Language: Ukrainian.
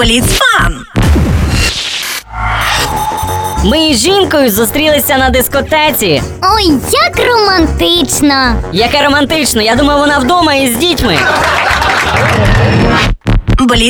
Бліцфан! Ми із жінкою зустрілися на дискотеці. Ой, як романтично! Яке романтично, я думав, вона вдома із дітьми. Бліцфан!